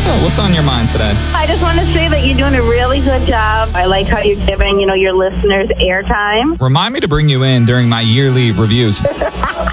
What's on your mind today? I just want to say that you're doing a really good job. I like how you're giving, your listeners airtime. Remind me to bring you in during my yearly reviews.